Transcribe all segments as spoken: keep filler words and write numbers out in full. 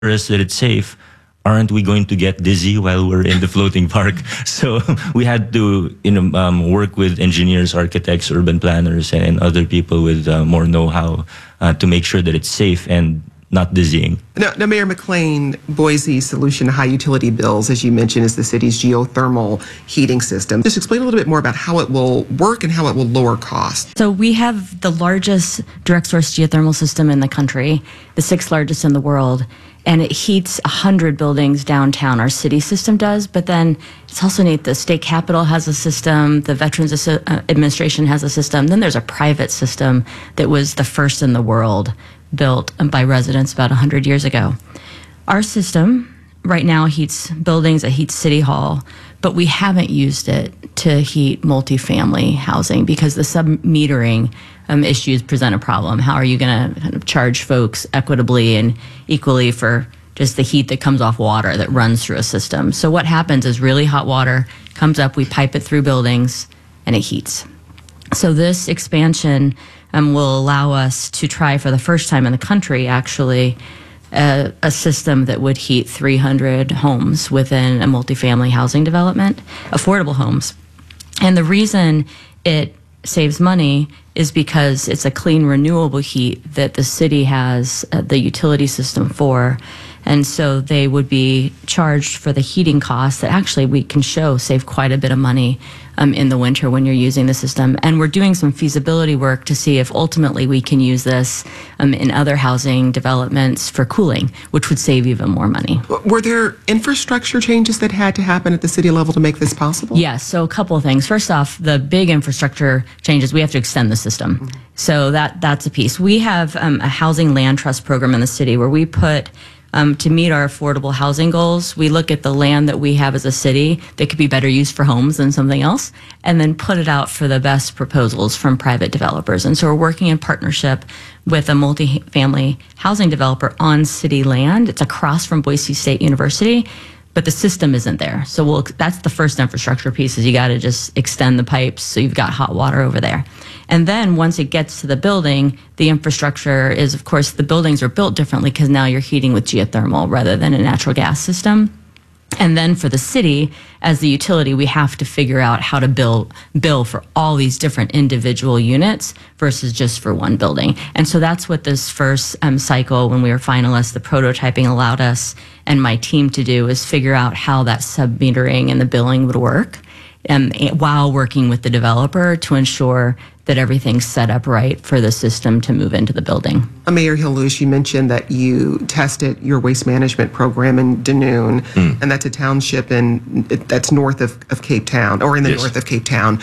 us that it's safe, aren't we going to get dizzy while we're in the floating park? So we had to, you know, um, work with engineers, architects, urban planners, and other people with uh, more know-how uh, to make sure that it's safe and not dizzying. Now, now, Mayor McLean, Boise's solution to high utility bills, as you mentioned, is the city's geothermal heating system. Just explain a little bit more about how it will work and how it will lower costs. So we have the largest direct source geothermal system in the country, the sixth largest in the world, and it heats one hundred buildings downtown. Our city system does, but then it's also neat. The state capitol has a system, the Veterans Administration has a system, then there's a private system that was the first in the world, built by residents about one hundred years ago. Our system right now heats buildings, it heats City Hall, but we haven't used it to heat multifamily housing because the sub-metering um, issues present a problem. How are you going to kind of charge folks equitably and equally for just the heat that comes off water that runs through a system? So what happens is really hot water comes up, we pipe it through buildings, and it heats. So this expansion um, will allow us to try for the first time in the country, actually, uh, a system that would heat three hundred homes within a multifamily housing development, affordable homes. And the reason it saves money is because it's a clean, renewable heat that the city has uh, the utility system for. And so they would be charged for the heating costs that actually we can show save quite a bit of money um, in the winter when you're using the system. And we're doing some feasibility work to see if ultimately we can use this um, in other housing developments for cooling, which would save even more money. Were there infrastructure changes that had to happen at the city level to make this possible? Yes, so a couple of things. First off, the big infrastructure changes, we have to extend the system. Mm-hmm. So that that's a piece. We have um, a housing land trust program in the city where we put Um, to meet our affordable housing goals, we look at the land that we have as a city that could be better used for homes than something else, and then put it out for the best proposals from private developers. And so we're working in partnership with a multifamily housing developer on city land. It's across from Boise State University, but the system isn't there. So we'll, that's the first infrastructure piece, is you got to just extend the pipes so you've got hot water over there. And then once it gets to the building, the infrastructure is, of course, the buildings are built differently because now you're heating with geothermal rather than a natural gas system. And then for the city, as the utility, we have to figure out how to bill, bill for all these different individual units versus just for one building. And so that's what this first um, cycle, when we were finalists, the prototyping allowed us and my team to do, is figure out how that sub-metering and the billing would work, um, while working with the developer to ensure that everything's set up right for the system to move into the building. Mayor Hill-Lewis, you mentioned that you tested your waste management program in Dunoon, mm. and that's a township in that's north of, of Cape Town, or in the yes. north of Cape Town.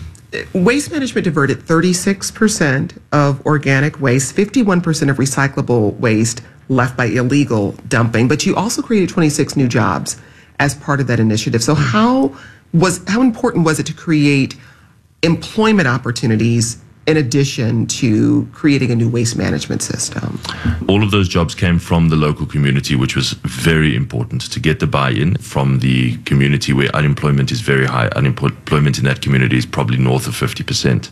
Waste management diverted thirty-six percent of organic waste, fifty-one percent of recyclable waste left by illegal dumping, but you also created twenty-six new jobs as part of that initiative. So how was how important was it to create employment opportunities in addition to creating a new waste management system? All of those jobs came from the local community, which was very important to get the buy-in from the community where unemployment is very high. Unemployment in that community is probably north of fifty percent.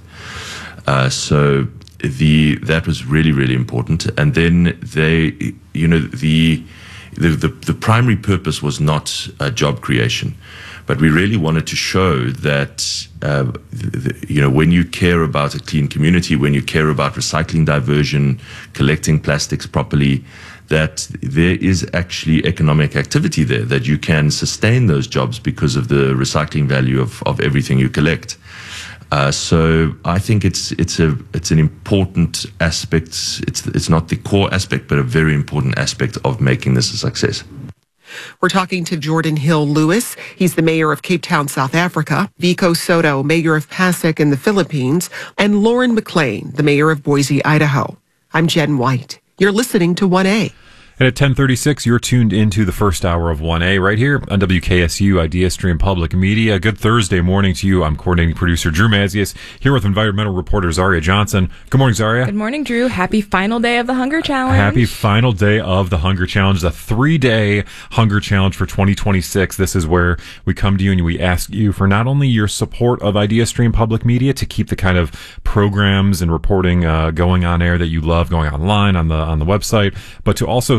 Uh, so the that was really, really important. And then they, you know, the the the, the primary purpose was not uh, job creation. But we really wanted to show that, uh, the, you know, when you care about a clean community, when you care about recycling diversion, collecting plastics properly, that there is actually economic activity there, that you can sustain those jobs because of the recycling value of, of everything you collect. Uh, so I think it's it's a it's an important aspect. It's it's not the core aspect, but a very important aspect of making this a success. We're talking to Jordan Hill-Lewis. He's the mayor of Cape Town, South Africa, Vico Soto, mayor of Pasek in the Philippines, and Lauren McLean, the mayor of Boise, Idaho. I'm Jen White. You're listening to one A. And at ten thirty-six, you're tuned into the first hour of one A right here on W K S U Idea Stream Public Media. Good Thursday morning to you. I'm coordinating producer Drew Mazius here with environmental reporter Zaria Johnson. Good morning, Zaria. Good morning, Drew. Happy final day of the Hunger Challenge. Happy final day of the Hunger Challenge, the three-day Hunger Challenge for twenty twenty-six. This is where we come to you and we ask you for not only your support of Idea Stream Public Media to keep the kind of programs and reporting uh, going on air that you love, going online on the on the website, but to also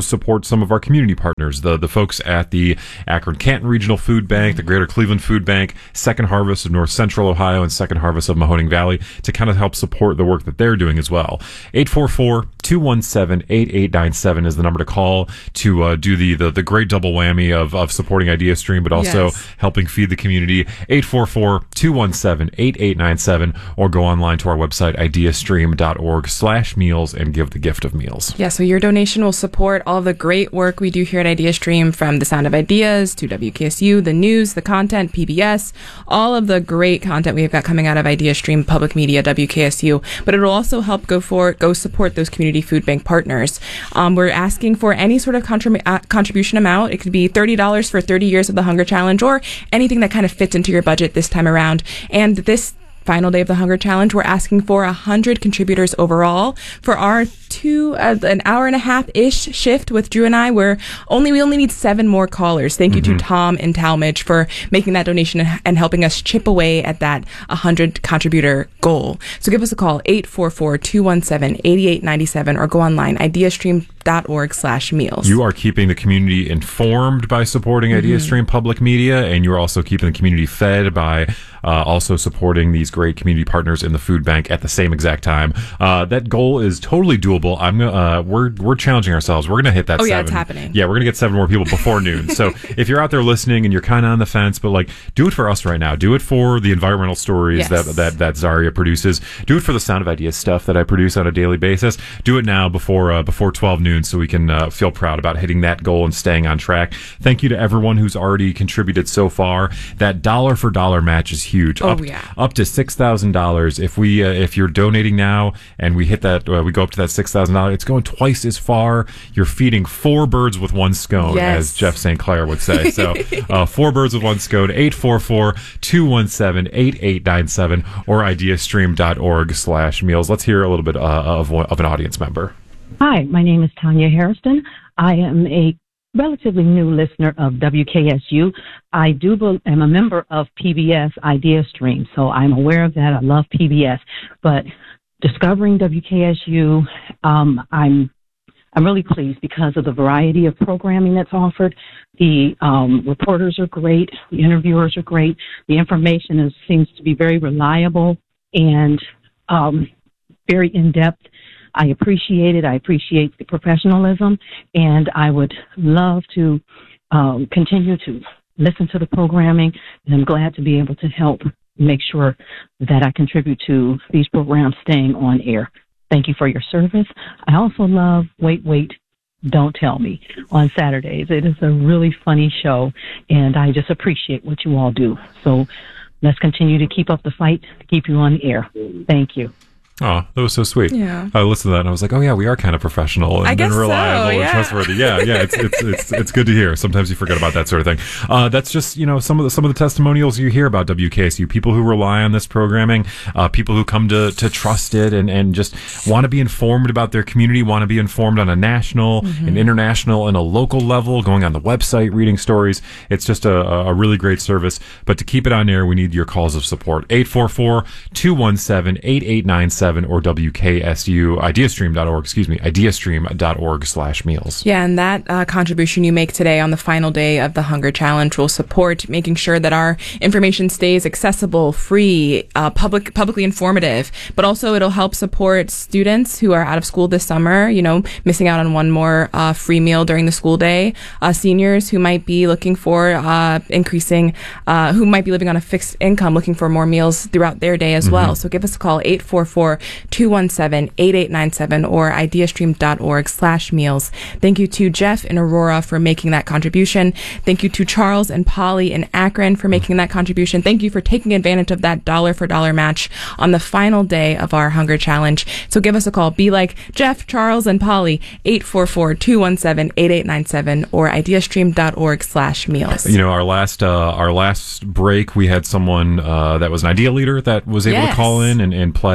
support some of our community partners, the the folks at the Akron Canton Regional Food Bank, the Greater Cleveland Food Bank, Second Harvest of North Central Ohio, and Second Harvest of Mahoning Valley, to kind of help support the work that they're doing as well. eight four four, two one seven, eight eight nine seven is the number to call to uh, do the, the the great double whammy of, of supporting IdeaStream, but also Yes. helping feed the community. eight four four, two one seven, eight eight nine seven, or go online to our website, ideastream.org slash meals, and give the gift of meals. Yeah, so your donation will support all of the great work we do here at IdeaStream, from the Sound of Ideas to W K S U, the news, the content, P B S, all of the great content we've got coming out of IdeaStream, Public Media, W K S U. But it'll also help go for go support those community food bank partners. Um, we're asking for any sort of contrib- uh, contribution amount. It could be thirty dollars for thirty years of the Hunger Challenge, or anything that kind of fits into your budget this time around. And this final day of the Hunger Challenge, we're asking for one hundred contributors overall. For our two, uh, an hour and a half-ish shift with Drew and I, we're only, we only need seven more callers. Thank Mm-hmm. you to Tom and Talmadge for making that donation and, and helping us chip away at that one hundred contributor goal. So give us a call, eight four four, two one seven, eight eight nine seven, or go online, ideastream.org slash meals. You are keeping the community informed by supporting Mm-hmm. IdeaStream Public Media, and you're also keeping the community fed by uh, also supporting these great community partners in the food bank at the same exact time. Uh, that goal is totally doable. I'm uh, we're we're challenging ourselves. We're going to hit that. Oh, seven. yeah, it's happening. Yeah, we're going to get seven more people before noon. So if you're out there listening and you're kind of on the fence, but like, do it for us right now. Do it for the environmental stories Yes. that that that Zaria produces. Do it for the Sound of Ideas stuff that I produce on a daily basis. Do it now before uh, before twelve noon, so we can uh, feel proud about hitting that goal and staying on track. Thank you to everyone who's already contributed so far. That dollar for dollar match is huge. Oh, up, yeah. up to six thousand dollars. If we uh, if you're donating now and we hit that, uh, we go up to that six thousand dollars. It's going twice as far. You're feeding four birds with one scone, Yes. as Jeff Saint Clair would say. So uh, four birds with one scone. eight four four, two one seven, eight eight nine seven or ideastream.org slash meals. Let's hear a little bit uh, of one, of an audience member. Hi, my name is Tanya Harrison. I am a relatively new listener of W K S U. I do be- am a member of P B S IdeaStream, so I'm aware of that. I love P B S, but discovering W K S U, um, I'm I'm really pleased because of the variety of programming that's offered. The um, reporters are great. The interviewers are great. The information is, seems to be very reliable and um, very in-depth. I appreciate it. I appreciate the professionalism, and I would love to um, continue to listen to the programming, and I'm glad to be able to help make sure that I contribute to these programs staying on air. Thank you for your service. I also love Wait, Wait, Don't Tell Me on Saturdays. It is a really funny show, and I just appreciate what you all do. So let's continue to keep up the fight to keep you on the air. Thank you. Oh, that was so sweet. Yeah. I listened to that and I was like, oh yeah, we are kind of professional and, I guess and reliable so, and yeah. trustworthy. Yeah, yeah, it's, it's it's it's good to hear. Sometimes you forget about that sort of thing. Uh, that's just, you know, some of the some of the testimonials you hear about W K S U. People who rely on this programming, uh, people who come to to trust it and and just want to be informed about their community, want to be informed on a national, Mm-hmm. an international, and a local level. Going on the website, reading stories. It's just a, a really great service. But to keep it on air, we need your calls of support. eight four four, two one seven, eight eight nine seven or W K S U, ideastream dot org, excuse me, ideastream.org slash meals. Yeah, and that uh, contribution you make today on the final day of the Hunger Challenge will support making sure that our information stays accessible, free, uh, public, publicly informative, but also it'll help support students who are out of school this summer, you know, missing out on one more uh, free meal during the school day, uh, seniors who might be looking for uh, increasing, uh, who might be living on a fixed income, looking for more meals throughout their day as well. So give us a call, eight four four, two one seven, eight eight nine seven or ideastream.org slash meals. Thank you to Jeff in Aurora for making that contribution. Thank you to Charles and Polly in Akron for making that contribution. Thank you for taking advantage of that dollar for dollar match on the final day of our Hunger Challenge. So give us a call. Be like Jeff, Charles, and Polly, eight four four, two one seven, eight eight nine seven or ideastream.org slash meals. You know, our last uh, our last break, we had someone uh, that was an idea leader that was able Yes. to call in and, and pledge twelve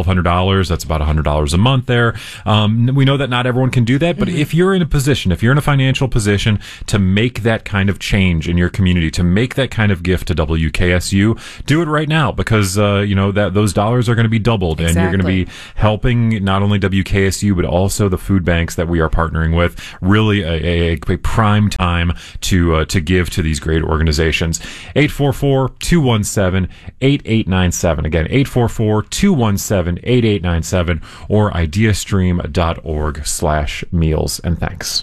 hundred dollars. That's about one hundred dollars a month there. Um, we know that not everyone can do that, but mm-hmm. if you're in a position, if you're in a financial position to make that kind of change in your community, to make that kind of gift to W K S U, do it right now, because, uh, you know, that those dollars are going to be doubled, exactly. and you're going to be helping not only W K S U, but also the food banks that we are partnering with. Really a, a, a prime time to, uh, to give to these great organizations. eight four four, two one seven, eight eight nine seven. Again, eight four four, two one seven, eight eight nine seven or ideastream.org slash meals. And thanks.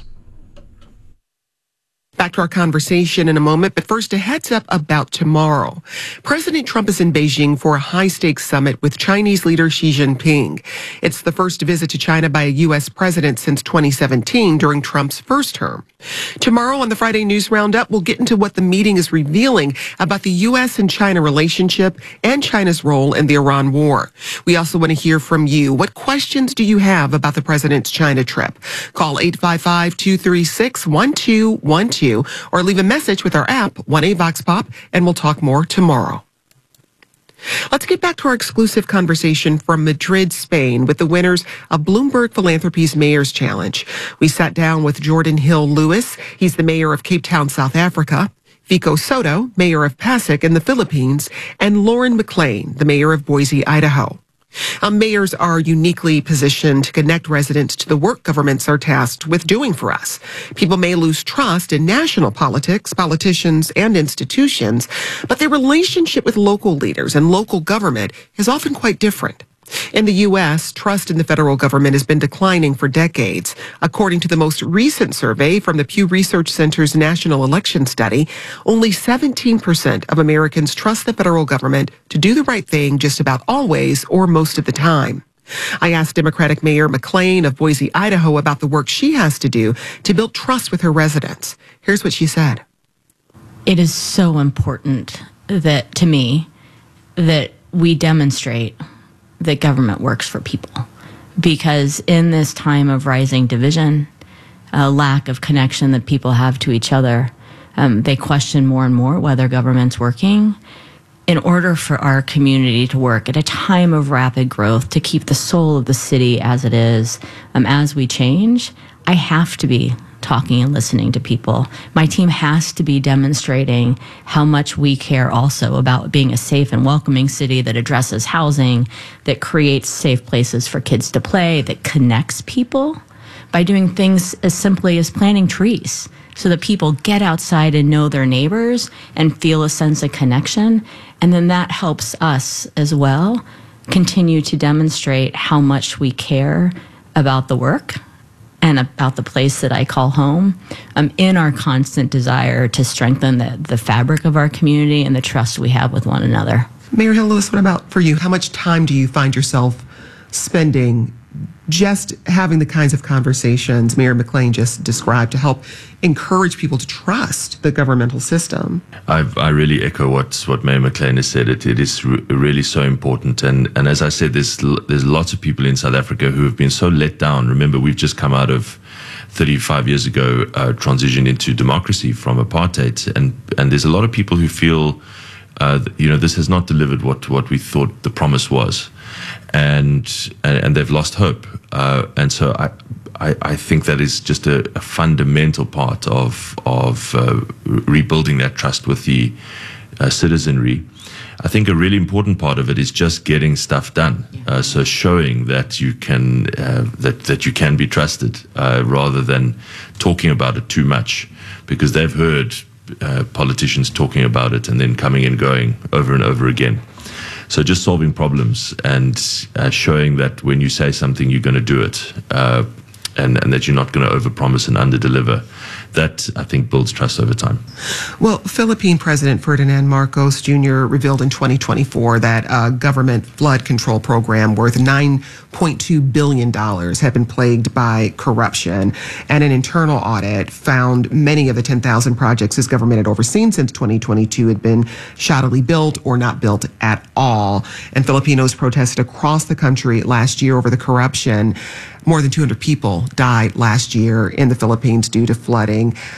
Back to our conversation in a moment, but first a heads up about tomorrow. President Trump is in Beijing for a high-stakes summit with Chinese leader Xi Jinping. It's the first visit to China by a U S president since twenty seventeen during Trump's first term. Tomorrow on the Friday News Roundup, we'll get into what the meeting is revealing about the U S and China relationship and China's role in the Iran war. We also want to hear from you. What questions do you have about the president's China trip? Call eight five five, two three six, one two one two. Or leave a message with our app, one A Vox Pop, and we'll talk more tomorrow. Let's get back to our exclusive conversation from Madrid, Spain, with the winners of Bloomberg Philanthropies Mayor's Challenge. We sat down with Jordan Hill Lewis. He's the mayor of Cape Town, South Africa. Vico Soto, mayor of Pasig in the Philippines. And Lauren McLean, the mayor of Boise, Idaho. Um, mayors are uniquely positioned to connect residents to the work governments are tasked with doing for us. People may lose trust in national politics, politicians, and institutions, but their relationship with local leaders and local government is often quite different. In the U S, trust in the federal government has been declining for decades. According to the most recent survey from the Pew Research Center's National Election Study, only seventeen percent of Americans trust the federal government to do the right thing just about always or most of the time. I asked Democratic Mayor McLean of Boise, Idaho, about the work she has to do to build trust with her residents. Here's what she said. It is so important that, to me, that we demonstrate that government works for people, because in this time of rising division, a lack of connection that people have to each other, um, they question more and more whether government's working. In order for our community to work at a time of rapid growth, to keep the soul of the city as it is, um, as we change, I have to be talking and listening to people. My team has to be demonstrating how much we care also about being a safe and welcoming city that addresses housing, that creates safe places for kids to play, that connects people by doing things as simply as planting trees so that people get outside and know their neighbors and feel a sense of connection. And then that helps us as well continue to demonstrate how much we care about the work and about the place that I call home, um, in our constant desire to strengthen the, the fabric of our community and the trust we have with one another. Mayor Hill Lewis, what about for you? How much time do you find yourself spending just having the kinds of conversations Mayor McLean just described to help encourage people to trust the governmental system? I've, I really echo what what Mayor McLean has said. It, it is re- really so important. And, and as I said, there's, there's lots of people in South Africa who have been so let down. Remember, we've just come out of thirty-five years ago, uh, transition into democracy from apartheid. And, and there's a lot of people who feel, uh, you know, this has not delivered what, what we thought the promise was. And, and they've lost hope. Uh, and so I, I, I think that is just a, a fundamental part of, of uh, rebuilding that trust with the uh, citizenry. I think a really important part of it is just getting stuff done. Uh, so showing that you can, uh, that, that you can be trusted, uh, rather than talking about it too much, because they've heard uh, politicians talking about it and then coming and going over and over again. So just solving problems and uh, showing that when you say something, you're going to do it, uh, and, and that you're not going to overpromise and underdeliver. That, I think, builds trust over time. Well, Philippine President Ferdinand Marcos Junior revealed in twenty twenty-four that a government flood control program worth nine point two billion dollars had been plagued by corruption. And an internal audit found many of the ten thousand projects his government had overseen since twenty twenty-two had been shoddily built or not built at all. And Filipinos protested across the country last year over the corruption. More than two hundred people died last year in the Philippines due to flooding.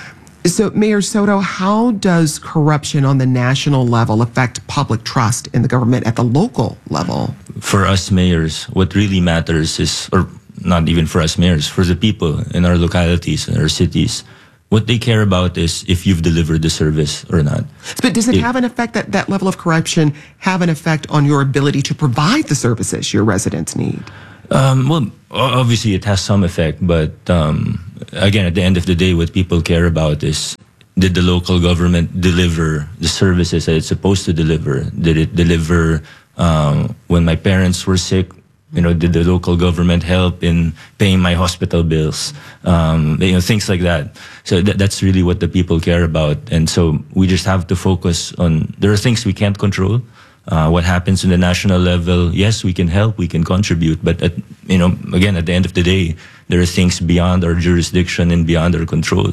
So, Mayor Soto, how does corruption on the national level affect public trust in the government at the local level? For us mayors, what really matters is, or not even for us mayors, for the people in our localities, in our cities, what they care about is if you've delivered the service or not. But does it, it have an effect, that, that level of corruption have an effect on your ability to provide the services your residents need? Um, well, obviously it has some effect, but um, again, at the end of the day, what people care about is, did the local government deliver the services that it's supposed to deliver? Did it deliver um, when my parents were sick? You know, did the local government help in paying my hospital bills? Um, you know, things like that. So th- that's really what the people care about. And so we just have to focus on, there are things we can't control. Uh, what happens in the national level, yes, we can help, we can contribute, but at, you know, again, at the end of the day, there are things beyond our jurisdiction and beyond our control.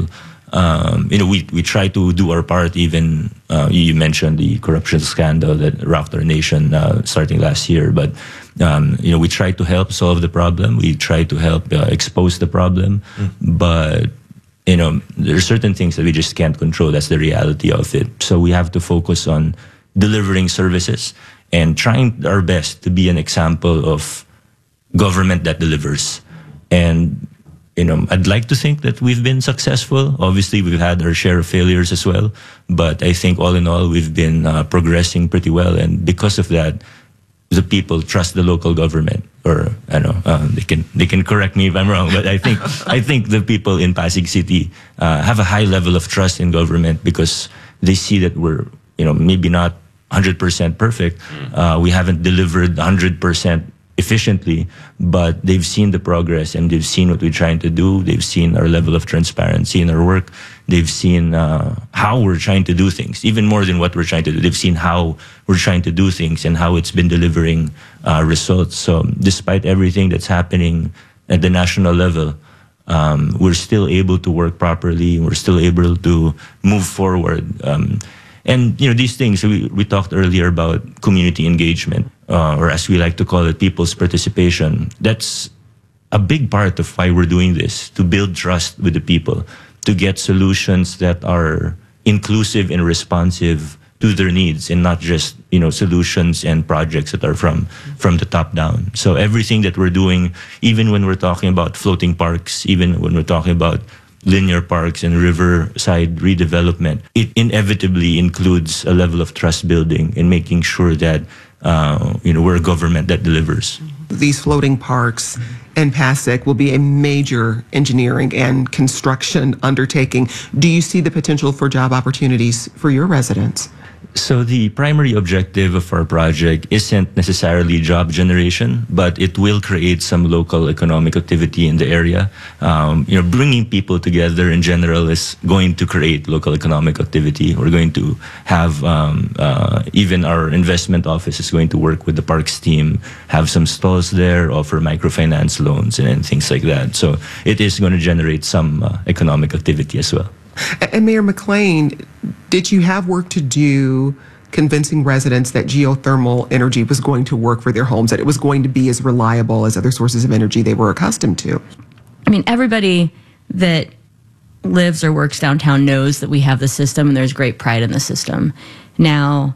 Um, you know, we, we try to do our part. Even uh, you mentioned the corruption scandal that rocked our nation uh, starting last year, but um, you know, we try to help solve the problem. We try to help uh, expose the problem, mm. but you know, there are certain things that we just can't control. That's the reality of it. So we have to focus on delivering services and trying our best to be an example of government that delivers. And, you know, I'd like to think that we've been successful. Obviously, we've had our share of failures as well. But I think all in all, we've been uh, progressing pretty well. And because of that, the people trust the local government. Or, I don't know, uh, they can they can correct me if I'm wrong. But I think I think the people in Pasig City uh, have a high level of trust in government because they see that we're, you know, maybe not one hundred percent perfect. Uh, we haven't delivered one hundred percent efficiently, but they've seen the progress and they've seen what we're trying to do. They've seen our level of transparency in our work. They've seen uh, how we're trying to do things, even more than what we're trying to do. They've seen how we're trying to do things and how it's been delivering uh, results. So despite everything that's happening at the national level, um, we're still able to work properly. We're still able to move forward. Um, And, you know, these things, we, we talked earlier about community engagement, uh, or as we like to call it, people's participation. That's a big part of why we're doing this, to build trust with the people, to get solutions that are inclusive and responsive to their needs and not just, you know, solutions and projects that are from, from the top down. So everything that we're doing, even when we're talking about floating parks, even when we're talking about linear parks and riverside redevelopment, it inevitably includes a level of trust building and making sure that uh, you know, we're a government that delivers. These floating parks in Pasig will be a major engineering and construction undertaking. Do you see the potential for job opportunities for your residents? So the primary objective of our project isn't necessarily job generation, but it will create some local economic activity in the area. Um, you know, bringing people together in general is going to create local economic activity. We're going to have um, uh, even our investment office is going to work with the parks team, have some stalls there, offer microfinance loans and, and things like that. So it is going to generate some uh, economic activity as well. And Mayor McLean, did you have work to do convincing residents that geothermal energy was going to work for their homes, that it was going to be as reliable as other sources of energy they were accustomed to? I mean, everybody that lives or works downtown knows that we have the system and there's great pride in the system. Now,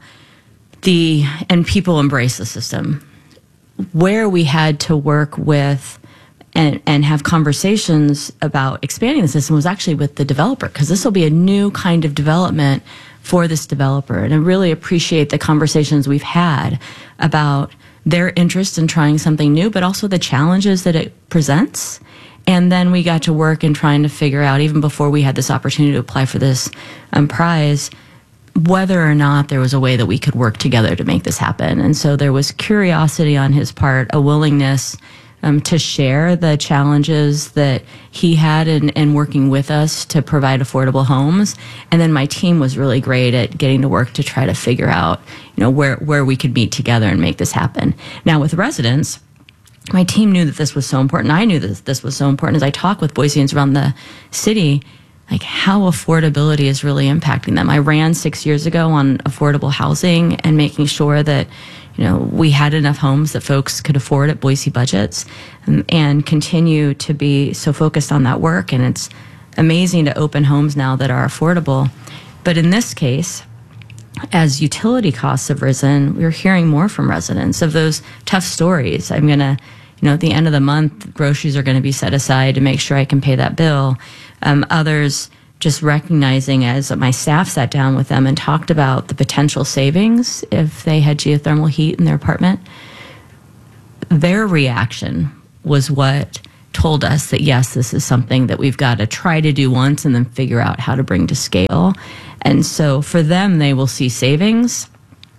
the and people embrace the system. Where we had to work with And, and have conversations about expanding the system was actually with the developer, because this will be a new kind of development for this developer. And I really appreciate the conversations we've had about their interest in trying something new, but also the challenges that it presents. And then we got to work in trying to figure out, even before we had this opportunity to apply for this um, prize, whether or not there was a way that we could work together to make this happen. And so there was curiosity on his part, a willingness Um, to share the challenges that he had in, in working with us to provide affordable homes. And then my team was really great at getting to work to try to figure out, you know, where, where we could meet together and make this happen. Now with residents, my team knew that this was so important. I knew that this was so important. As I talk with Boiseans around the city, like how affordability is really impacting them. I ran six years ago on affordable housing and making sure that, you know, we had enough homes that folks could afford at Boise budgets, and, and continue to be so focused on that work. And it's amazing to open homes now that are affordable. But in this case, as utility costs have risen, we're hearing more from residents of those tough stories. I'm going to, you know, at the end of the month, groceries are going to be set aside to make sure I can pay that bill. Um, others just recognizing, as my staff sat down with them and talked about the potential savings if they had geothermal heat in their apartment, their reaction was what told us that, yes, this is something that we've got to try to do once and then figure out how to bring to scale. And so for them, they will see savings.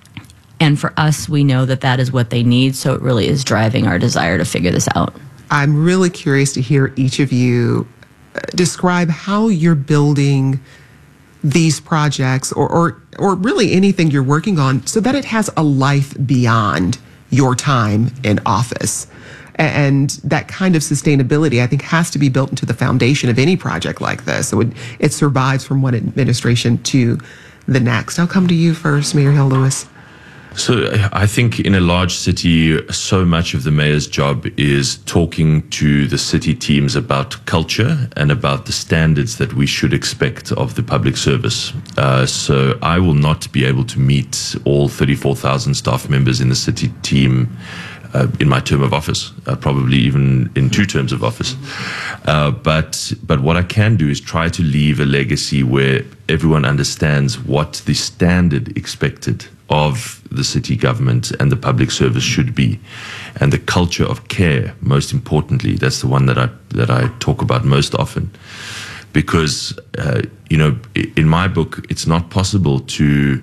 And for us, we know that that is what they need. So it really is driving our desire to figure this out. I'm really curious to hear each of you describe how you're building these projects or, or, or really anything you're working on so that it has a life beyond your time in office. And that kind of sustainability, I think, has to be built into the foundation of any project like this. So it, it survives from one administration to the next. I'll come to you first, Mayor Hill Lewis. So I think in a large city, so much of the mayor's job is talking to the city teams about culture and about the standards that we should expect of the public service. Uh, so I will not be able to meet all thirty-four thousand staff members in the city team Uh, in my term of office, uh, probably even in two terms of office. Uh, but but what I can do is try to leave a legacy where everyone understands what the standard expected of the city government and the public service should be, and the culture of care. Most importantly, that's the one that I that I talk about most often, because uh, you know, in my book, it's not possible to,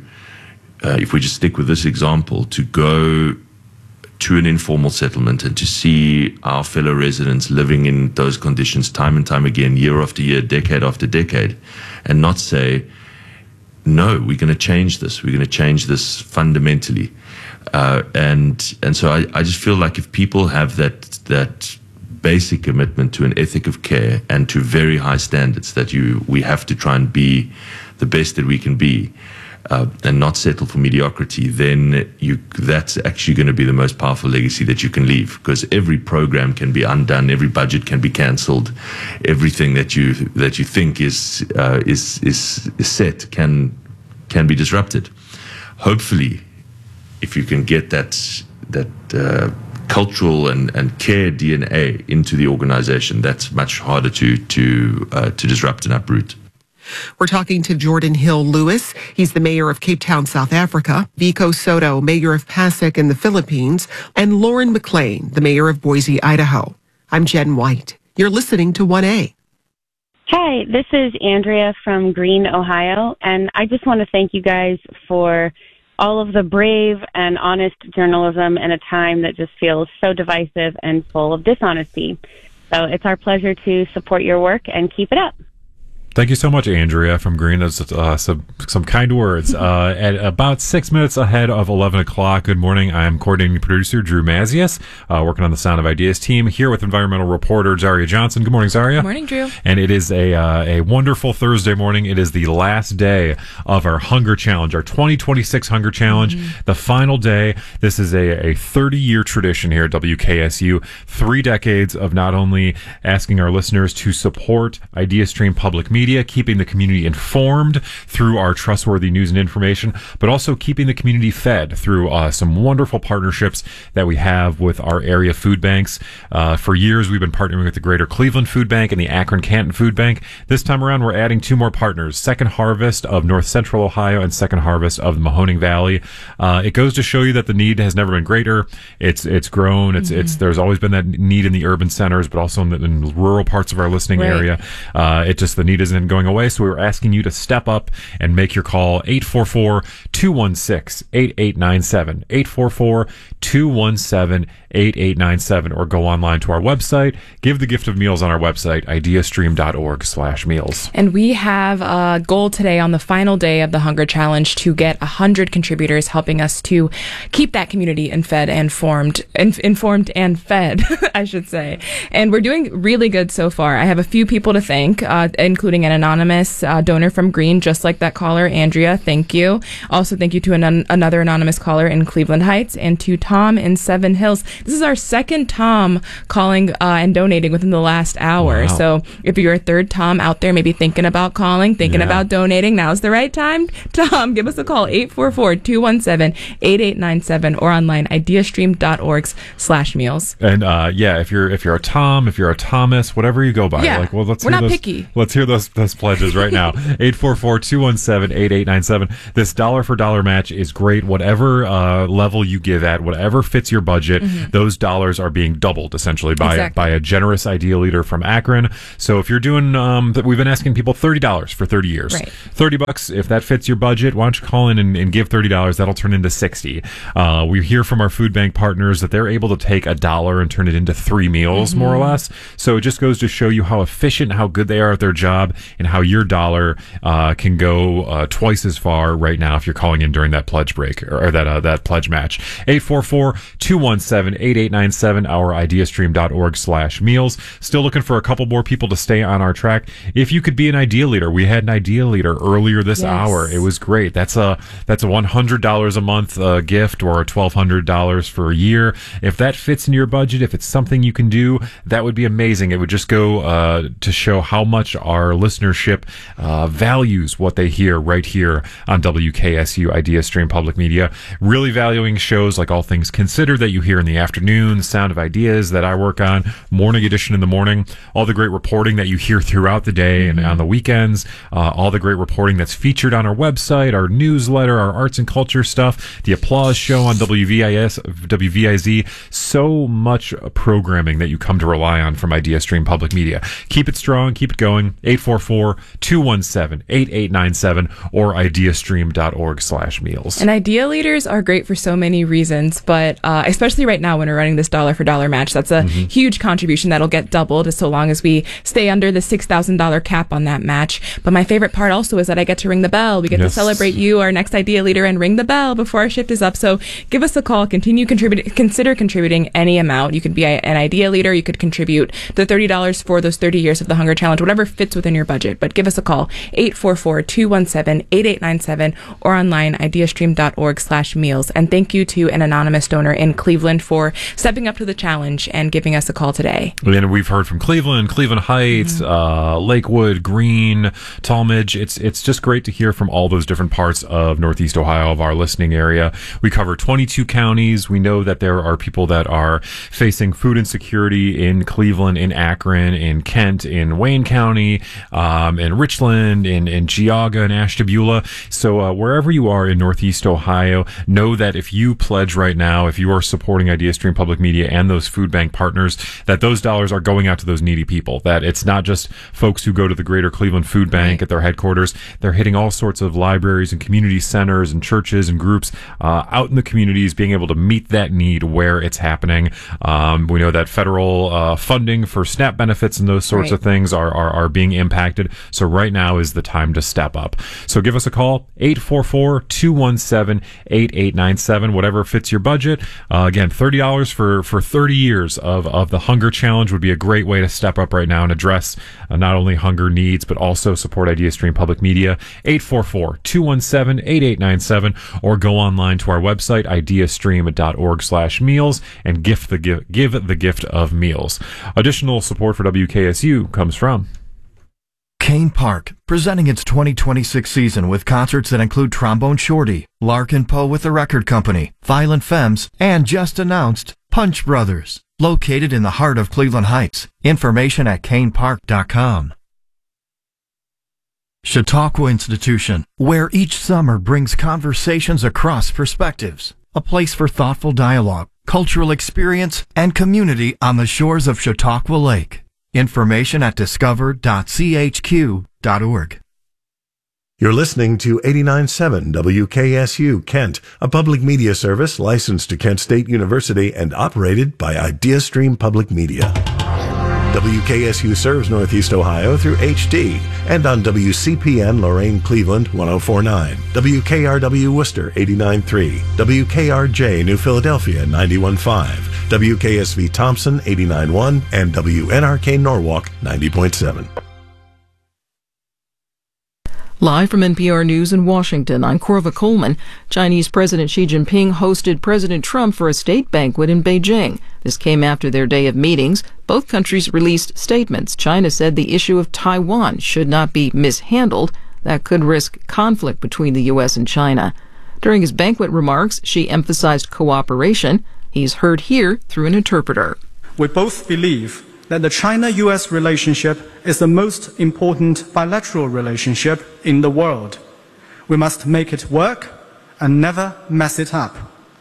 uh, if we just stick with this example, to go to an informal settlement and to see our fellow residents living in those conditions time and time again, year after year, decade after decade, and not say, no, we're going to change this. We're going to change this fundamentally. Uh, and and so I, I just feel like if people have that that basic commitment to an ethic of care and to very high standards that you we have to try and be the best that we can be, Uh, and not settle for mediocrity, then you that's actually going to be the most powerful legacy that you can leave, because every program can be undone, every budget can be cancelled, everything that you that you think is uh, is, is is set can can be disrupted. Hopefully, if you can get that that uh, cultural and, and care D N A into the organization, that's much harder to to uh, to disrupt and uproot. We're talking to Jordan Hill Lewis. He's the mayor of Cape Town, South Africa. Vico Soto, mayor of Pasek in the Philippines. And Lauren McLean, the mayor of Boise, Idaho. I'm Jen White. You're listening to one A. Hi, this is Andrea from Greene, Ohio. And I just want to thank you guys for all of the brave and honest journalism in a time that just feels so divisive and full of dishonesty. So it's our pleasure to support your work and keep it up. Thank you so much, Andrea from Greene. That's uh, some some kind words. Uh, at about six minutes ahead of eleven o'clock. Good morning. I am coordinating producer Drew Mazius, uh, working on the Sound of Ideas team here with environmental reporter Zaria Johnson. Good morning, Zaria. Good morning, Drew. And it is a uh, a wonderful Thursday morning. It is the last day of our Hunger Challenge, our twenty twenty-six Hunger Challenge, mm-hmm. the final day. This is a a thirty-year tradition here at W K S U. Three decades of not only asking our listeners to support IdeaStream Public Media, keeping the community informed through our trustworthy news and information, but also keeping the community fed through uh, some wonderful partnerships that we have with our area food banks. Uh, for years, we've been partnering with the Greater Cleveland Food Bank and the Akron Canton Food Bank. This time around, we're adding two more partners, Second Harvest of North Central Ohio and Second Harvest of the Mahoning Valley. Uh, it goes to show you that the need has never been greater. It's it's grown. It's mm-hmm. it's there's always been that need in the urban centers, but also in the in rural parts of our listening right. area. Uh, it just the need isn't going away, so we were asking you to step up and make your call. Eight four four, two one six, eight eight nine seven, eight four four, two one seven, eight eight nine seven, or go online to our website. Give the gift of meals on our website, ideastream.org slash meals. And we have a goal today on the final day of the Hunger Challenge to get one hundred contributors helping us to keep that community and fed and formed, in, informed and fed, I should say. And we're doing really good so far. I have a few people to thank, uh, including an anonymous uh, donor from Green, just like that caller, Andrea. Thank you. Also, thank you to an, another anonymous caller in Cleveland Heights and to Tom in Seven Hills. This is our second Tom calling uh, and donating within the last hour. Wow. So if you're a third Tom out there, maybe thinking about calling, thinking Yeah. about donating, now's the right time. Tom, give us a call, eight four four, two one seven, eight eight nine seven, or online, ideastream.org slash meals. And uh, yeah, if you're if you're a Tom, if you're a Thomas, whatever you go by, Yeah, like, well, let's we're hear not those, picky. Let's hear those those pledges right now. eight four four, two one seven, eight eight nine seven. This dollar for dollar match is great. Whatever uh, level you give at, whatever fits your budget, mm-hmm. those dollars are being doubled essentially by Exactly. by a generous Idea Leader from Akron. So if you're doing, um, that we've been asking people thirty dollars for thirty years, Right. thirty bucks. If that fits your budget, why don't you call in and, and give thirty dollars? That'll turn into sixty. Uh, we hear from our food bank partners that they're able to take a dollar and turn it into three meals, mm-hmm. more or less. So it just goes to show you how efficient, how good they are at their job, and how your dollar uh, can go uh, twice as far right now if you're calling in during that pledge break or, or that uh, that pledge match. eight four four, two one seven, eight eight nine seven, our ideastream.org slash meals. Still looking for a couple more people to stay on our track. If you could be an Idea Leader, we had an Idea Leader earlier this Yes. hour. It was great. That's a that's a one hundred dollars a month uh, gift or twelve hundred dollars for a year. If that fits in your budget, if it's something you can do, that would be amazing. It would just go uh, to show how much our listenership uh, values what they hear right here on W K S U Idea Stream Public Media. Really valuing shows like All Things Considered that you hear in the afternoon, Sound of Ideas that I work on, Morning Edition in the morning, all the great reporting that you hear throughout the day and on the weekends, uh, all the great reporting that's featured on our website, our newsletter, our arts and culture stuff, the Applause Show on W V I S, W V I Z. So much programming that you come to rely on from Idea Stream Public Media. Keep it strong, keep it going. eight four four, two one seven, eight eight nine seven or ideastream.org slash meals. And Idea Leaders are great for so many reasons, but uh, especially right now when we're running this dollar for dollar match, that's a mm-hmm. huge contribution that'll get doubled so long as we stay under the six thousand dollars cap on that match. But my favorite part also is that I get to ring the bell. We get yes. to celebrate you, our next Idea Leader, and ring the bell before our shift is up. So give us a call. Continue contributing. Consider contributing any amount. You could be a, an Idea Leader. You could contribute the thirty dollars for those thirty years of the Hunger Challenge, whatever fits within your budget. But give us a call, eight four four, two one seven, eight eight nine seven or online, ideastream.org slash meals. And thank you to an anonymous donor in Cleveland for stepping up to the challenge and giving us a call today. And we've heard from Cleveland, Cleveland Heights, mm-hmm. uh, Lakewood, Green, Tallmadge. It's it's just great to hear from all those different parts of Northeast Ohio, of our listening area. We cover twenty-two counties. We know that there are people that are facing food insecurity in Cleveland, in Akron, in Kent, in Wayne County, um, in Richland, in, in Geauga, and Ashtabula. So uh, wherever you are in Northeast Ohio, know that if you pledge right now, if you are supporting Idea Stream Public Media and those food bank partners, that those dollars are going out to those needy people. That it's not just folks who go to the Greater Cleveland Food Bank at their headquarters. They're hitting all sorts of libraries and community centers and churches and groups uh, out in the communities, being able to meet that need where it's happening. Um, we know that federal uh, funding for SNAP benefits and those sorts right. of things are, are, are being impacted. So right now is the time to step up. So give us a call, eight four four, two one seven, eight eight nine seven, whatever fits your budget. Uh, again, thirty dollars for, for thirty years of, of the Hunger Challenge would be a great way to step up right now and address uh, not only hunger needs, but also support Idea Stream Public Media. eight four four, two one seven, eight eight nine seven or go online to our website, ideastream.org slash meals and gift the give, give the gift of meals. Additional support for W K S U comes from Kane Park, presenting its twenty twenty-six season with concerts that include Trombone Shorty, Larkin Poe with the Record Company, Violent Femmes, and just announced Punch Brothers. Located in the heart of Cleveland Heights. Information at kane park dot com. Chautauqua Institution, where each summer brings conversations across perspectives. A place for thoughtful dialogue, cultural experience, and community on the shores of Chautauqua Lake. Information at discover dot c h q dot org. You're listening to eighty-nine point seven W K S U Kent, a public media service licensed to Kent State University and operated by Idea Stream Public Media. W K S U serves Northeast Ohio through H D and on W C P N Lorain Cleveland one oh four point nine, W K R W Worcester eighty-nine point three, W K R J New Philadelphia ninety-one point five, W K S V Thompson eighty-nine point one, and W N R K Norwalk ninety point seven. Live from N P R News in Washington, I'm Corva Coleman. Chinese President Xi Jinping hosted President Trump for a state banquet in Beijing. This came after their day of meetings. Both countries released statements. China said the issue of Taiwan should not be mishandled. That could risk conflict between the U S and China. During his banquet remarks, Xi emphasized cooperation. He's heard here through an interpreter. We both believe that the China-U S relationship is the most important bilateral relationship in the world. We must make it work and never mess it up.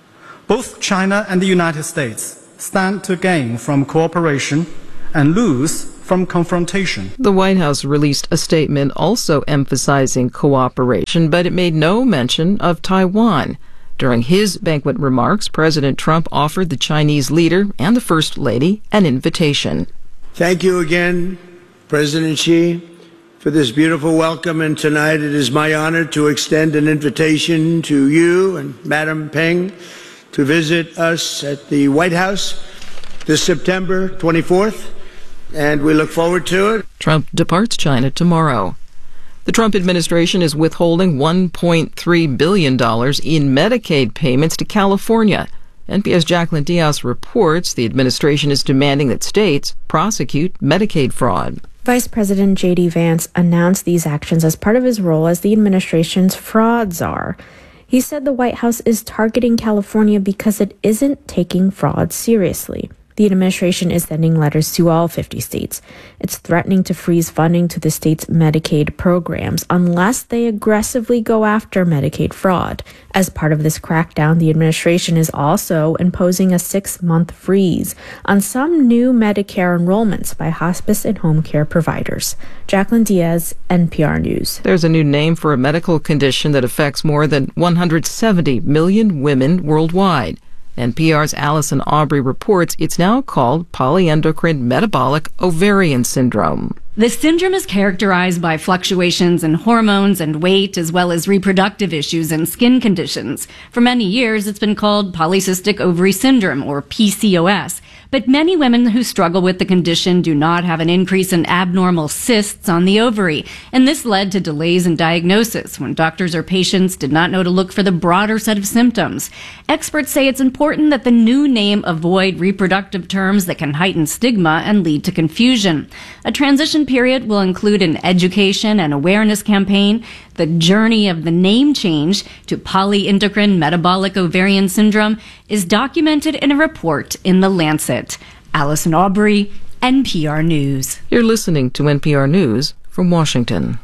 Both China and the United States stand to gain from cooperation and lose from confrontation. The White House released a statement also emphasizing cooperation, but it made no mention of Taiwan. During his banquet remarks, President Trump offered the Chinese leader and the First Lady an invitation. Thank you again, President Xi, for this beautiful welcome. And tonight it is my honor to extend an invitation to you and Madam Peng to visit us at the White House this September twenty-fourth, and we look forward to it. Trump departs China tomorrow. The Trump administration is withholding one point three billion dollars in Medicaid payments to California. N P R's Jacqueline Diaz reports the administration is demanding that states prosecute Medicaid fraud. Vice President J D. Vance announced these actions as part of his role as the administration's fraud czar. He said the White House is targeting California because it isn't taking fraud seriously. The administration is sending letters to all fifty states. It's threatening to freeze funding to the state's Medicaid programs unless they aggressively go after Medicaid fraud. As part of this crackdown, the administration is also imposing a six-month freeze on some new Medicare enrollments by hospice and home care providers. Jacqueline Diaz, N P R News. There's a new name for a medical condition that affects more than one hundred seventy million women worldwide. N P R's Allison Aubrey reports it's now called polyendocrine metabolic ovarian syndrome. This syndrome is characterized by fluctuations in hormones and weight, as well as reproductive issues and skin conditions. For many years, it's been called polycystic ovary syndrome, or P C O S. But many women who struggle with the condition do not have an increase in abnormal cysts on the ovary, and this led to delays in diagnosis when doctors or patients did not know to look for the broader set of symptoms. Experts say it's important that the new name avoid reproductive terms that can heighten stigma and lead to confusion. A transition period will include an education and awareness campaign. The journey of the name change to polyendocrine metabolic ovarian syndrome is documented in a report in The Lancet. Allison Aubrey, N P R News. You're listening to N P R News from Washington.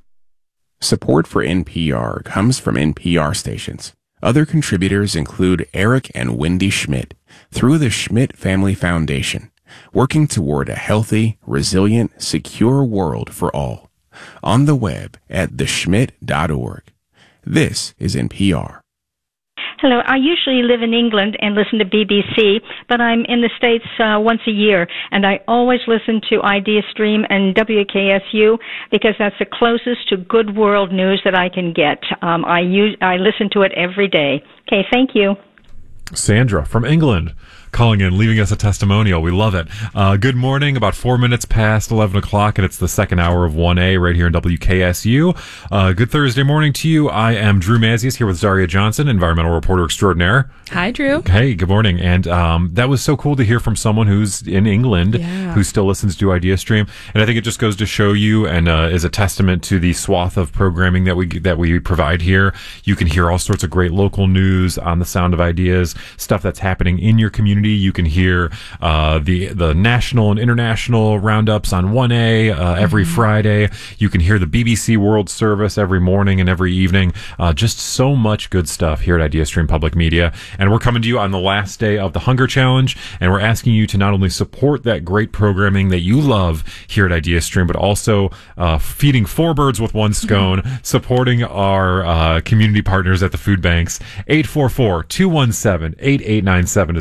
Support for N P R comes from N P R stations. Other contributors include Eric and Wendy Schmidt through the Schmidt Family Foundation, working toward a healthy, resilient, secure world for all. On the web at the schmidt dot org. This is N P R. Hello, I usually live in England and listen to B B C, but I'm in the States uh, once a year, and I always listen to Idea Stream and W K S U because that's the closest to good world news that I can get. Um, I use, I listen to it every day. Okay, thank you. Sandra from England calling in, leaving us a testimonial. We love it. Uh, good morning. About four minutes past eleven o'clock, and it's the second hour of one A right here in W K S U. Uh, good Thursday morning to you. I am Drew Mazius here with Zaria Johnson, environmental reporter extraordinaire. Hi, Drew. Hey, good morning. And um, that was so cool to hear from someone who's in England yeah. who still listens to Idea Stream. And I think it just goes to show you and uh, is a testament to the swath of programming that we that we provide here. You can hear all sorts of great local news on the Sound of Ideas, stuff that's happening in your community. You can hear uh, the the national and international roundups on one A uh, every mm-hmm. Friday. You can hear the B B C World Service every morning and every evening. Uh, just so much good stuff here at Idea Stream Public Media. And we're coming to you on the last day of the Hunger Challenge, and we're asking you to not only support that great programming that you love here at Idea Stream, but also uh, feeding four birds with one scone, mm-hmm. supporting our uh, community partners at the food banks. eight four four, two one seven, eight eight nine seven is the call, is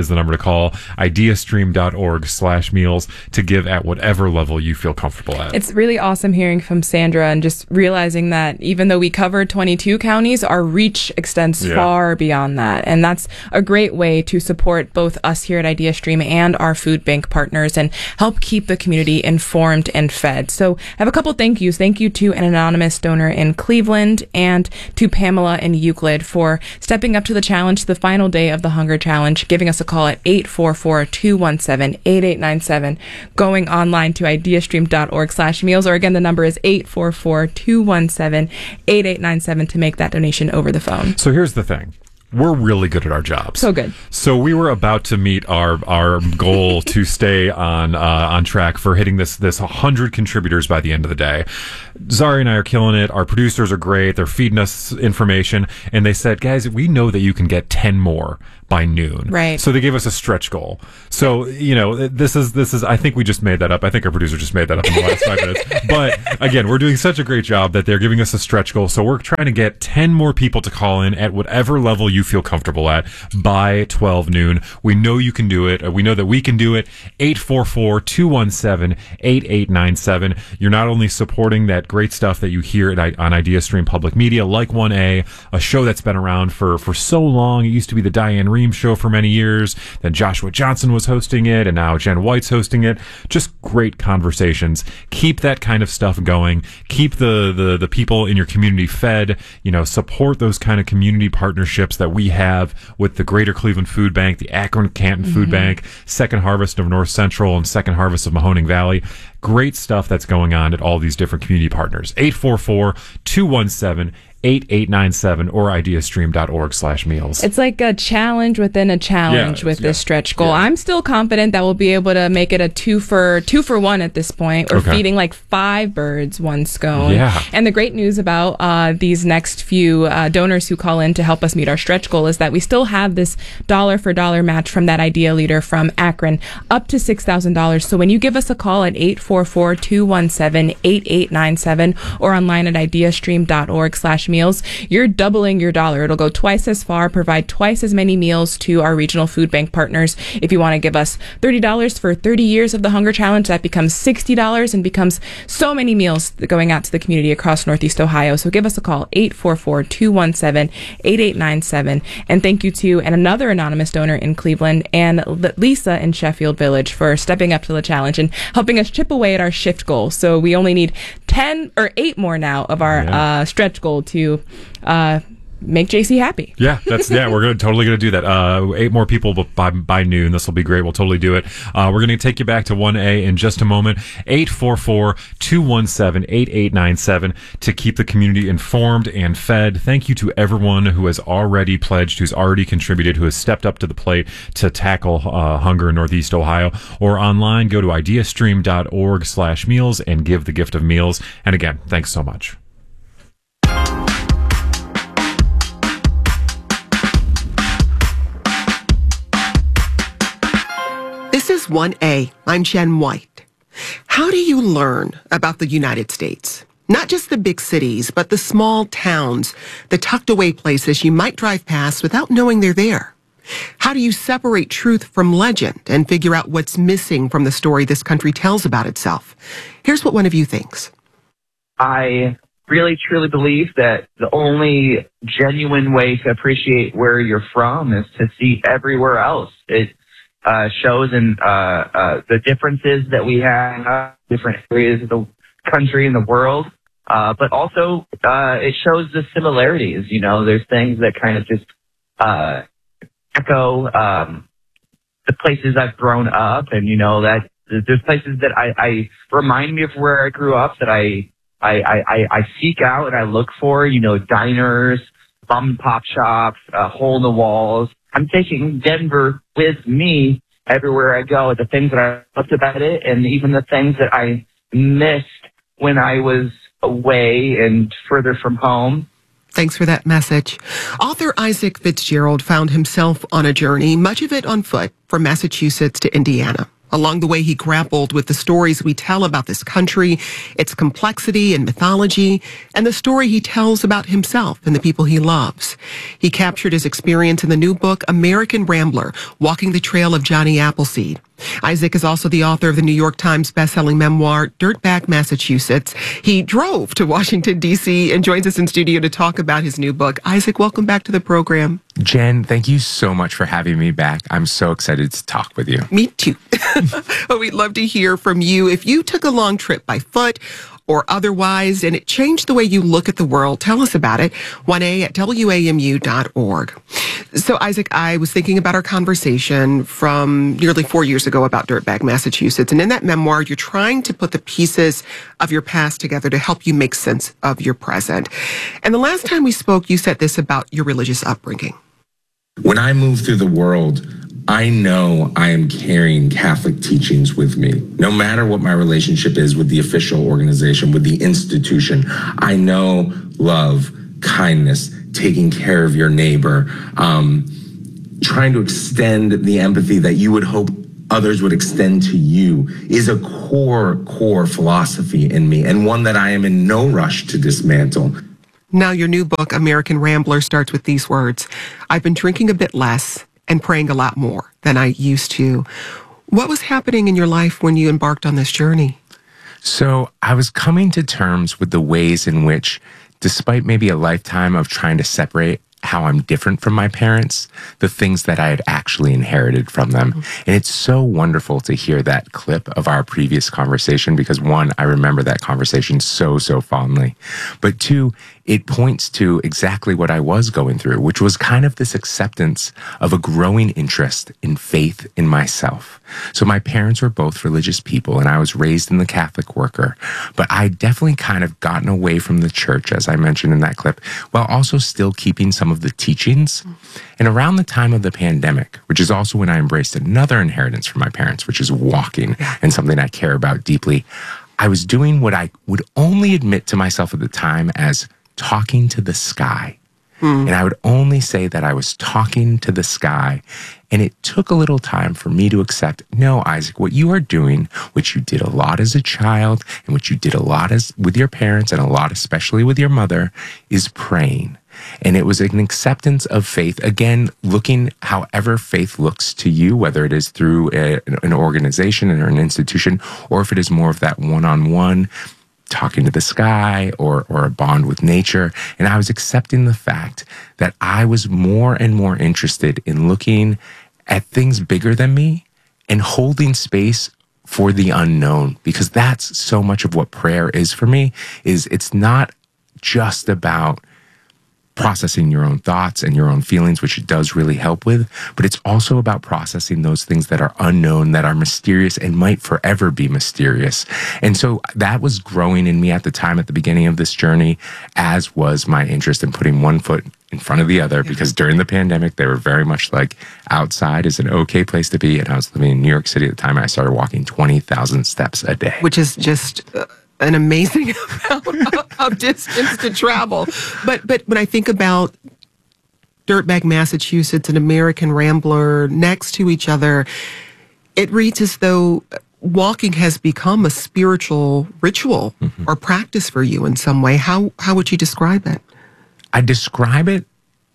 is the number to call. ideastream.org slash meals to give at whatever level you feel comfortable at. It's really awesome hearing from Sandra and just realizing that even though we cover twenty-two counties, our reach extends Yeah. far beyond that. And that's a great way to support both us here at IdeaStream and our food bank partners and help keep the community informed and fed. So I have a couple thank yous. Thank you to an anonymous donor in Cleveland and to Pamela in Euclid for stepping up to the challenge, the final day of the Hunger Challenge, giving us a call at eight four four, two one seven, eight eight nine seven, going online to ideastream.org slash meals, or again, the number is eight four four, two one seven, eight eight nine seven to make that donation over the phone. So here's the thing. We're really good at our jobs. So good. So we were about to meet our our goal to stay on uh, on track for hitting this this one hundred contributors by the end of the day. Zari and I are killing it. Our producers are great. They're feeding us information. And they said, guys, we know that you can get ten more by noon. Right. So they gave us a stretch goal. So, you know, this is, this is, I think we just made that up. I think our producer just made that up in the last five minutes. But again, we're doing such a great job that they're giving us a stretch goal. So we're trying to get ten more people to call in at whatever level you feel comfortable at by twelve noon. We know you can do it. We know that we can do it. eight four four, two one seven, eight eight nine seven. You're not only supporting that great stuff that you hear at, on IdeaStream Public Media, like one A, a show that's been around for, for so long. It used to be the Diane Rehm show for many years. Then Joshua Johnson was hosting it, and now Jen White's hosting it. Just great conversations. Keep that kind of stuff going. Keep the, the, the people in your community fed. You know, support those kind of community partnerships that we have with the Greater Cleveland Food Bank, the Akron Canton mm-hmm. Food Bank, Second Harvest of North Central, and Second Harvest of Mahoning Valley. Great stuff that's going on at all these different community partners. eight four four, two one seven, eight eight nine seven or ideastream.org slash meals. It's like a challenge within a challenge yeah, with yeah. this stretch goal. Yeah. I'm still confident that we'll be able to make it a two for two for one at this point. We're okay. feeding like five birds, one scone. Yeah. And the great news about uh, these next few uh, donors who call in to help us meet our stretch goal is that we still have this dollar for dollar match from that Idea leader from Akron up to six thousand dollars. So when you give us a call at eight four four, two one seven, eight eight nine seven or online at ideastream.org slash meals, you're doubling your dollar. It'll go twice as far, provide twice as many meals to our regional food bank partners. If you want to give us thirty dollars for thirty years of the Hunger Challenge, that becomes sixty dollars and becomes so many meals going out to the community across Northeast Ohio. So give us a call, eight four four, two one seven, eight eight nine seven. And thank you to and another anonymous donor in Cleveland and Lisa in Sheffield Village for stepping up to the challenge and helping us chip away at our shift goal. So we only need ten or eight more now of our yeah. uh, stretch goal to uh, make J C happy. Yeah, that's yeah. We're gonna totally gonna do that. Uh, eight more people by by noon. This will be great. We'll totally do it. Uh, we're gonna take you back to one A in just a moment. eight four four, two one seven, eight eight nine seven to keep the community informed and fed. Thank you to everyone who has already pledged, who's already contributed, who has stepped up to the plate to tackle uh, hunger in Northeast Ohio. Or online, go to ideastream.org slash meals and give the gift of meals. And again, thanks so much. This is one A. I'm Jen White. How do you learn about the United States? Not just the big cities, but the small towns, the tucked away places you might drive past without knowing they're there. How do you separate truth from legend and figure out what's missing from the story this country tells about itself? Here's what one of you thinks. I really, truly believe that the only genuine way to appreciate where you're from is to see everywhere else. It uh, shows in uh, uh, the differences that we have, uh, different areas of the country and the world, uh, but also uh, it shows the similarities. You know, there's things that kind of just uh, echo um, the places I've grown up, and you know that there's places that I, I remind me of where I grew up that I I, I I seek out and I look for. You know, diners, mom and pop shops, uh, hole in the walls. I'm taking Denver with me everywhere I go. The things that I loved about it, and even the things that I missed when I was away and further from home. Thanks for that message. Author Isaac Fitzgerald found himself on a journey, much of it on foot, from Massachusetts to Indiana. Along the way, he grappled with the stories we tell about this country, its complexity and mythology, and the story he tells about himself and the people he loves. He captured his experience in the new book, American Rambler, Walking the Trail of Johnny Appleseed. Isaac is also the author of the New York Times bestselling memoir, Dirtbag, Massachusetts. He drove to Washington, D C and joins us in studio to talk about his new book. Isaac, welcome back to the program. Jen, thank you so much for having me back. I'm so excited to talk with you. Me too. Well, we'd love to hear from you. If you took a long trip by foot or otherwise, and it changed the way you look at the world, tell us about it. one A at W A M U dot org. So, Isaac, I was thinking about our conversation from nearly four years ago about Dirtbag, Massachusetts. And in that memoir, you're trying to put the pieces of your past together to help you make sense of your present. And the last time we spoke, you said this about your religious upbringing. When I move through the world, I know I am carrying Catholic teachings with me. No matter what my relationship is with the official organization, with the institution, I know love, kindness, taking care of your neighbor, um, trying to extend the empathy that you would hope others would extend to you is a core, core philosophy in me, and one that I am in no rush to dismantle. Now, your new book, American Rambler, starts with these words: I've been drinking a bit less and praying a lot more than I used to. What was happening in your life when you embarked on this journey? So I was coming to terms with the ways in which, despite maybe a lifetime of trying to separate how I'm different from my parents, the things that I had actually inherited from them. Mm-hmm. And it's so wonderful to hear that clip of our previous conversation because, one, I remember that conversation so, so fondly. But two, it points to exactly what I was going through, which was kind of this acceptance of a growing interest in faith in myself. So my parents were both religious people, and I was raised in the Catholic worker, but I definitely kind of gotten away from the church, as I mentioned in that clip, while also still keeping some of the teachings. And around the time of the pandemic, which is also when I embraced another inheritance from my parents, which is walking and something I care about deeply, I was doing what I would only admit to myself at the time as talking to the sky. Mm. And I would only say that I was talking to the sky. And it took a little time for me to accept, no, Isaac, what you are doing, which you did a lot as a child, and which you did a lot as with your parents, and a lot especially with your mother, is praying. And it was an acceptance of faith, again, looking however faith looks to you, whether it is through a, an organization or an institution, or if it is more of that one-on-one, talking to the sky or or a bond with nature. And I was accepting the fact that I was more and more interested in looking at things bigger than me and holding space for the unknown, because that's so much of what prayer is for me. Is it's not just about processing your own thoughts and your own feelings, which it does really help with, but it's also about processing those things that are unknown, that are mysterious, and might forever be mysterious. And so that was growing in me at the time, at the beginning of this journey, as was my interest in putting one foot in front of the other, because during the pandemic, they were very much like outside is an okay place to be. And I was living in New York City at the time, and I started walking twenty thousand steps a day. Which is just Uh- an amazing amount of, of distance to travel. But but when I think about Dirtbag, Massachusetts, and American Rambler next to each other, it reads as though walking has become a spiritual ritual mm-hmm. or practice for you in some way. How how would you describe it? I describe it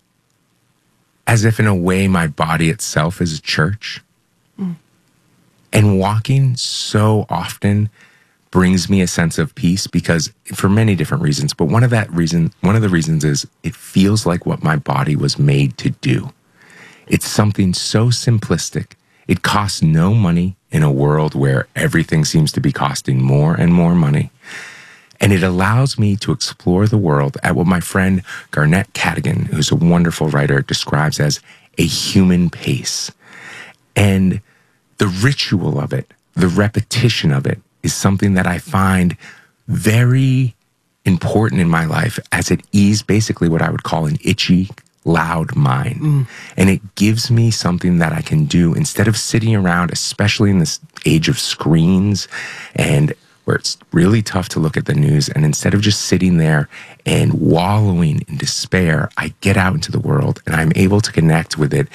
as if in a way my body itself is a church. Mm. And walking so often brings me a sense of peace, because for many different reasons, but one of that reason, one of the reasons is it feels like what my body was made to do. It's something so simplistic. It costs no money in a world where everything seems to be costing more and more money. And it allows me to explore the world at what my friend Garnett Cadogan, who's a wonderful writer, describes as a human pace. And the ritual of it, the repetition of it, is something that I find very important in my life, as it eases basically what I would call an itchy, loud mind. Mm. And it gives me something that I can do instead of sitting around, especially in this age of screens and where it's really tough to look at the news. And instead of just sitting there and wallowing in despair, I get out into the world and I'm able to connect with it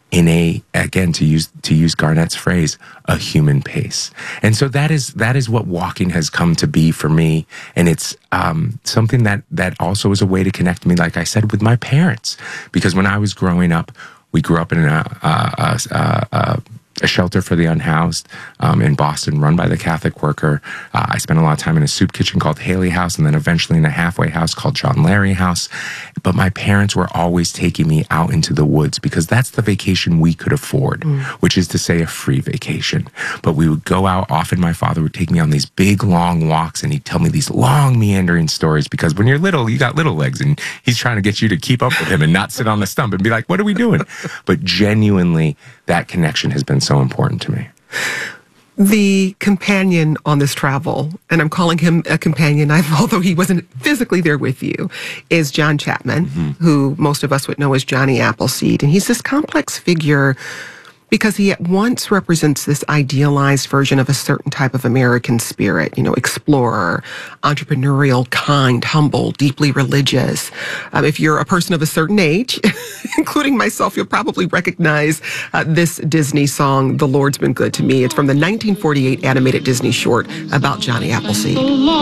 in a, again, to use to use Garnett's phrase, a human pace. And so that is that is what walking has come to be for me. And it's um, something that that also is a way to connect me, like I said, with my parents. Because when I was growing up, we grew up in a, a, a, a, a shelter for the unhoused um, in Boston, run by the Catholic Worker. Uh, I spent a lot of time in a soup kitchen called Haley House, and then eventually in a halfway house called John Larry House. But my parents were always taking me out into the woods because that's the vacation we could afford, mm. which is to say a free vacation. But we would go out. Often my father would take me on these big, long walks, and he'd tell me these long, meandering stories, because when you're little, you got little legs, and he's trying to get you to keep up with him and not sit on the stump and be like, what are we doing? But genuinely, that connection has been so important to me. The companion on this travel, and I'm calling him a companion, I've, although he wasn't physically there with you, is John Chapman, mm-hmm. who most of us would know as Johnny Appleseed. And he's this complex figure because he at once represents this idealized version of a certain type of American spirit, you know, explorer, entrepreneurial, kind, humble, deeply religious. Um, if you're a person of a certain age, including myself, you'll probably recognize uh, this Disney song, The Lord's Been Good to Me. It's from the nineteen forty-eight animated Disney short about Johnny Appleseed.